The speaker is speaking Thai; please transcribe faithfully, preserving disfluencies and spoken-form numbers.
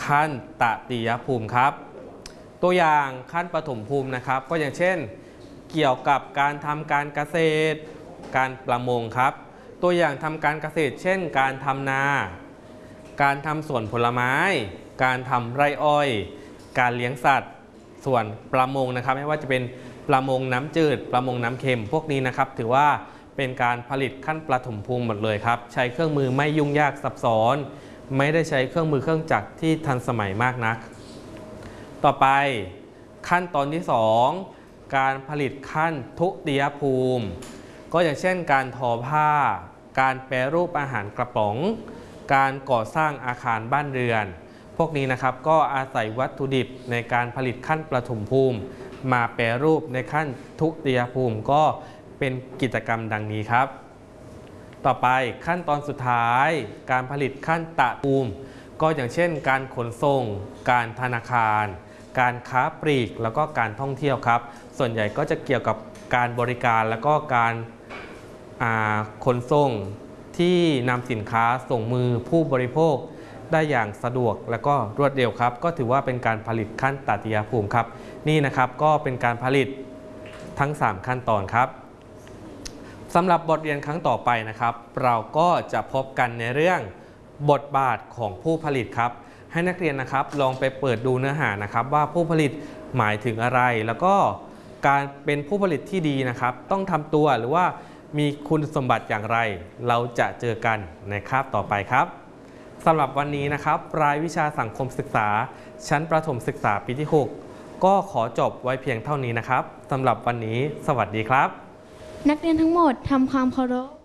ขั้นตติยภูมิครับตัวอย่างขั้นปฐมภูมินะครับก็อย่างเช่นเกี่ยวกับการทำการเกษตรการประมงครับตัวอย่างทำการเกษตรเช่นการทำนาการทำสวนผลไม้การทำไร่อ้อยการเลี้ยงสัตว์ส่วนประมงนะครับไม่ว่าจะเป็นประมงน้ำจืดประมงน้ำเค็มพวกนี้นะครับถือว่าเป็นการผลิตขั้นปฐมภูมิหมดเลยครับใช้เครื่องมือไม่ยุ่งยากซับซ้อนไม่ได้ใช้เครื่องมือเครื่องจักรที่ทันสมัยมากนักต่อไปขั้นตอนที่สองการผลิตขั้นทุติยภูมิก็อย่างเช่นการทอผ้าการแปรรูปอาหารกระป๋องการก่อสร้างอาคารบ้านเรือนพวกนี้นะครับก็อาศัยวัตถุดิบในการผลิตขั้นปฐมภูมิมาแปรรูปในขั้นทุติยภูมิก็เป็นกิจกรรมดังนี้ครับต่อไปขั้นตอนสุดท้ายการผลิตขั้นตติภูมิก็อย่างเช่นการขนส่งการธนาคารการค้าปลีกแล้วก็การท่องเที่ยวครับส่วนใหญ่ก็จะเกี่ยวกับการบริการแล้วก็การขนส่งที่นำสินค้าส่งมือผู้บริโภคได้อย่างสะดวกและก็รวดเร็วครับก็ถือว่าเป็นการผลิตขั้นตติยภูมิครับนี่นะครับก็เป็นการผลิตทั้งสามขั้นตอนครับสำหรับบทเรียนครั้งต่อไปนะครับเราก็จะพบกันในเรื่องบทบาทของผู้ผลิตครับให้นักเรียนนะครับลองไปเปิดดูเนื้อหานะครับว่าผู้ผลิตหมายถึงอะไรแล้วก็การเป็นผู้ผลิตที่ดีนะครับต้องทำตัวหรือว่ามีคุณสมบัติอย่างไรเราจะเจอกันในคาบต่อไปครับสำหรับวันนี้นะครับรายวิชาสังคมศึกษาชั้นประถมศึกษาปีที่หกก็ขอจบไว้เพียงเท่านี้นะครับสำหรับวันนี้สวัสดีครับนักเรียนทั้งหมดทำความเคารพ